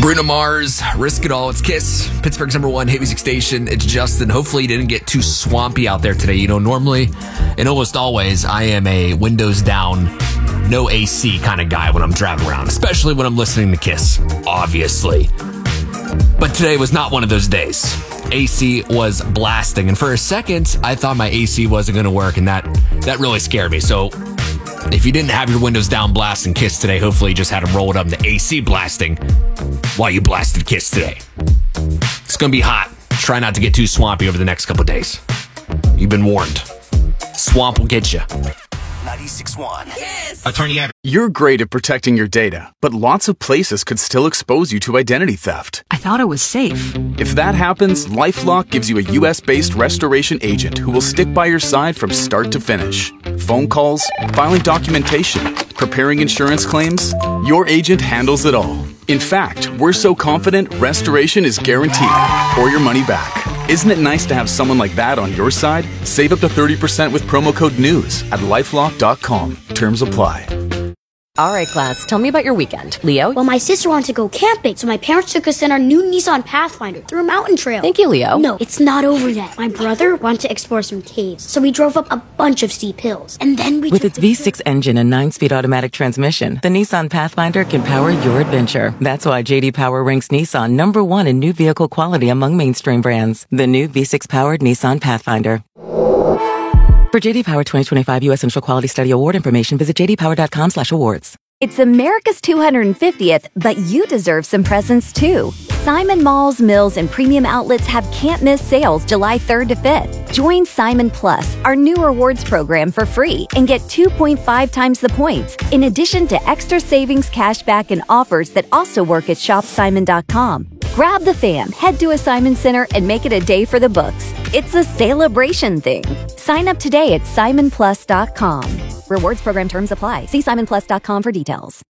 Bruno Mars, Risk It All. It's Kiss, Pittsburgh's #1 hit music station. It's Justin. Hopefully you didn't get too swampy out there today. You know, normally and almost always, I am a windows down, no AC kind of guy when I'm driving around, especially when I'm listening to Kiss, obviously. But today was not one of those days. AC was blasting, and for a second, I thought my AC wasn't going to work, and that really scared me. So if you didn't have your windows down blasting Kiss today, hopefully you just had them roll it up to AC blasting while you blasted Kiss today. It's going to be hot. Try not to get too swampy over the next couple days. You've been warned. Swamp will get you. 96.1. Yes. Attorney Abbott. You're great at protecting your data, but lots of places could still expose you to identity theft. I thought it was safe. If that happens, LifeLock gives you a US-based restoration agent who will stick by your side from start to finish. Phone calls, filing documentation, preparing insurance claims, your agent handles it all. In fact, we're so confident restoration is guaranteed or your money back. Isn't it nice to have someone like that on your side? Save up to 30% with promo code NEWS at LifeLock.com. Terms apply. All right, class, tell me about your weekend. Leo? Well, my sister wanted to go camping, so my parents took us in our new Nissan Pathfinder through a mountain trail. Thank you, Leo. No, it's not over yet. My brother wanted to explore some caves, so we drove up a bunch of steep hills. And then we With its V6 engine and 9-speed automatic transmission, the Nissan Pathfinder can power your adventure. That's why J.D. Power ranks Nissan #1 in new vehicle quality among mainstream brands. The new V6-powered Nissan Pathfinder. For J.D. Power 2025 U.S. Central Quality Study Award information, visit jdpower.com/awards. It's America's 250th, but you deserve some presents too. Simon Malls, Mills, and Premium Outlets have can't-miss sales July 3rd to 5th. Join Simon Plus, our new rewards program, for free and get 2.5 times the points, in addition to extra savings, cashback, and offers that also work at shopsimon.com. Grab the fam, head to a Simon Center, and make it a day for the books. It's a celebration thing. Sign up today at simonplus.com. Rewards program terms apply. See simonplus.com for details.